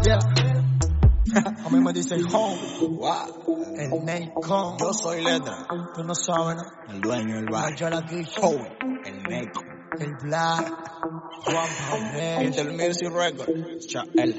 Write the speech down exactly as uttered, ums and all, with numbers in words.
Yeah. A mí me dicen home. Wow. El Nacon. Yo soy letra. Tú no sabes, ¿no? El dueño del bar. Yo la quicho. Home. El Nacon. El Black. Juan Paulé. Inter Music Record. Cha el